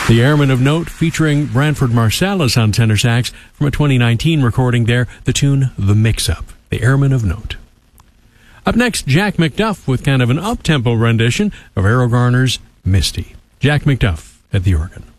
The Airmen of Note, featuring Branford Marsalis on tenor sax from a 2019 recording there, the tune The Mix-Up. The Airmen of Note. Up next, Jack McDuff with kind of an up-tempo rendition of Errol Garner's Misty. Jack McDuff at the organ.